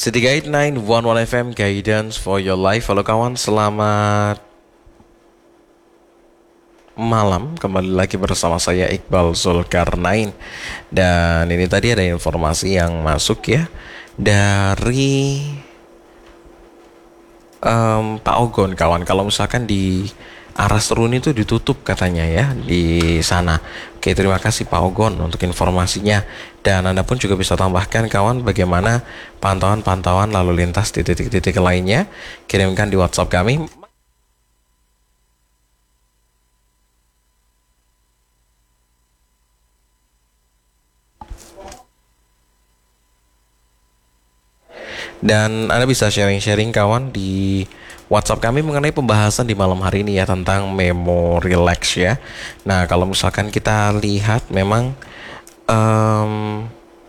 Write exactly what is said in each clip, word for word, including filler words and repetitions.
City Guide sembilan satu satu F M, Guidance for your life. Halo kawan, selamat malam. Kembali lagi bersama saya Iqbal Zulkarnain. Dan ini tadi ada informasi yang masuk ya dari um, Pak Ogon kawan. Kalau misalkan di arah Seruni itu ditutup katanya ya di sana. Oke, terima kasih Pak Ogon untuk informasinya. Dan Anda pun juga bisa tambahkan kawan bagaimana pantauan-pantauan lalu lintas di titik-titik lainnya. Kirimkan di WhatsApp kami. Dan Anda bisa sharing-sharing kawan di WhatsApp kami mengenai pembahasan di malam hari ini ya tentang memo relax ya. Nah, kalau misalkan kita lihat memang um,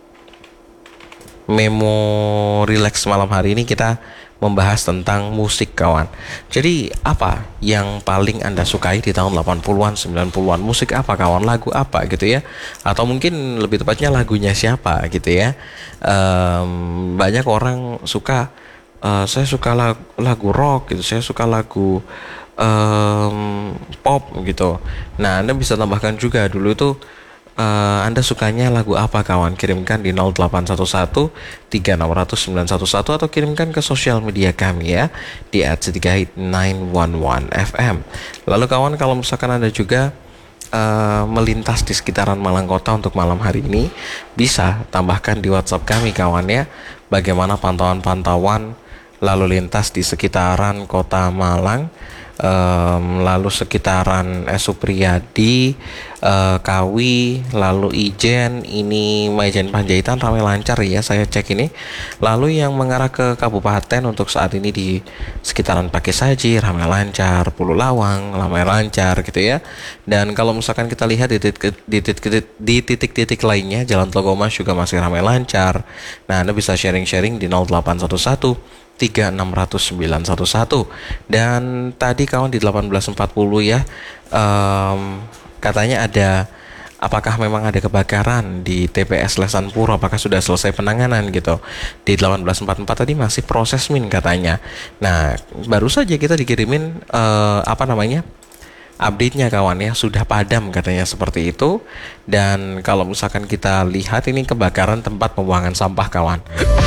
memo relax malam hari ini kita membahas tentang musik kawan. Jadi apa yang paling Anda sukai di tahun delapan puluhan, sembilan puluhan? Musik apa kawan? Lagu apa gitu ya? Atau mungkin lebih tepatnya lagunya siapa gitu ya? Um, banyak orang suka uh, saya suka lagu, lagu rock gitu, saya suka lagu um, pop gitu. Nah, Anda bisa tambahkan juga dulu itu Uh, Anda sukanya lagu apa kawan? Kirimkan di nol delapan satu satu tiga enam nol nol sembilan satu satu atau kirimkan ke sosial media kami ya di at city guide sembilan satu satu F M. Lalu kawan, kalau misalkan Anda juga uh, melintas di sekitaran Malang Kota untuk malam hari ini, bisa tambahkan di WhatsApp kami kawan ya, bagaimana pantauan-pantauan lalu lintas di sekitaran Kota Malang, um, lalu sekitaran Supriyadi, uh, Kawi, lalu Ijen, ini Maijen Panjaitan ramai lancar ya, saya cek ini. Lalu yang mengarah ke kabupaten untuk saat ini di sekitaran Pakisaji ramai lancar, Pulau Lawang ramai lancar gitu ya. Dan kalau misalkan kita lihat di titik di titik di titik-titik lainnya, Jalan Tlogomas juga masih ramai lancar. Nah, Anda bisa sharing-sharing di nol delapan satu satu tiga enam nol nol sembilan satu satu. Dan tadi kawan di delapan belas empat puluh ya, um, katanya ada, apakah memang ada kebakaran di T P S Lesan Puro, apakah sudah selesai penanganan gitu. Di delapan belas empat puluh empat tadi masih proses min katanya. Nah, baru saja kita dikirimin uh, apa namanya update-nya kawan ya, sudah padam katanya seperti itu. Dan kalau misalkan kita lihat ini kebakaran tempat pembuangan sampah kawan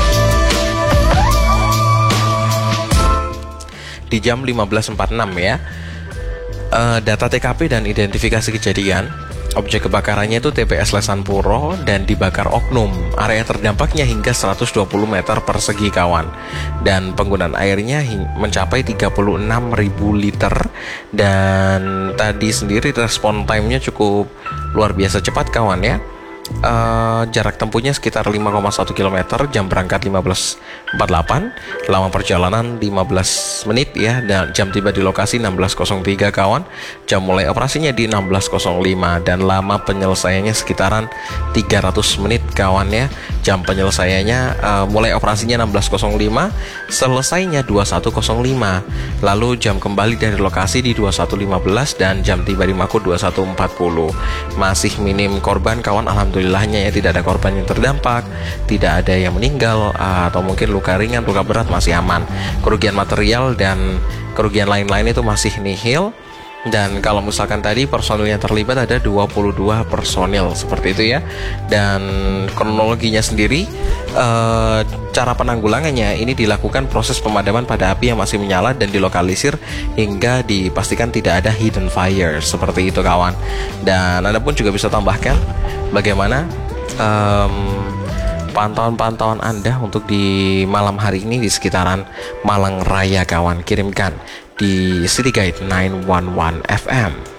di jam lima belas empat puluh enam ya. Uh, data T K P dan identifikasi kejadian, objek kebakarannya itu T P S Lesan Puro dan dibakar oknum. Area terdampaknya hingga seratus dua puluh meter persegi kawan. Dan penggunaan airnya mencapai tiga puluh enam ribu liter. Dan tadi sendiri respon time-nya cukup luar biasa cepat kawan ya. Uh, jarak tempuhnya sekitar lima koma satu kilometer, jam berangkat lima belas empat puluh delapan, lama perjalanan lima belas menit ya, dan jam tiba di lokasi enam belas nol tiga kawan, jam mulai operasinya di enam belas nol lima, dan lama penyelesaiannya sekitaran tiga ratus menit kawan ya. Jam penyelesaiannya uh, mulai operasinya enam belas nol lima, selesainya dua puluh satu nol lima, lalu jam kembali dari lokasi di dua puluh satu lima belas, dan jam tiba di Mako dua puluh satu empat puluh. Masih minim korban kawan, alhamdulillah. Alhamdulillahnya ya, tidak ada korban yang terdampak, tidak ada yang meninggal, atau mungkin luka ringan, luka berat masih aman. Kerugian material dan kerugian lain-lain itu masih nihil. Dan kalau misalkan tadi personil yang terlibat ada dua puluh dua personil seperti itu ya. Dan kronologinya sendiri, eh, cara penanggulangannya ini dilakukan proses pemadaman pada api yang masih menyala dan dilokalisir hingga dipastikan tidak ada hidden fire seperti itu kawan. Dan Anda pun juga bisa tambahkan bagaimana um, pantauan-pantauan Anda untuk di malam hari ini di sekitaran Malang Raya kawan. Kirimkan di City Guide sembilan satu satu F M.